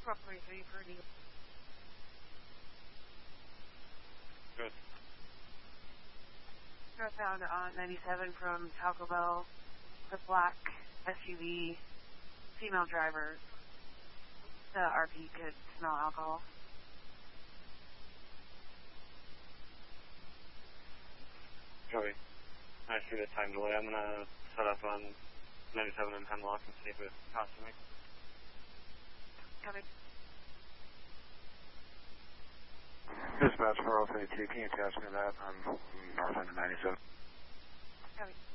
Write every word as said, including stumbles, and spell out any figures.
forty-three for Eagle. Good. Northbound on ninety-seven from Taco Bell, the black S U V, female driver. The R P could smell alcohol. Copy. I see the time delay. I'm going to set up on ninety-seven and Hemlock and see if it passes me. Copy. Dispatch four oh three two, can you attach me to that on north end of ninety-seven? Copy.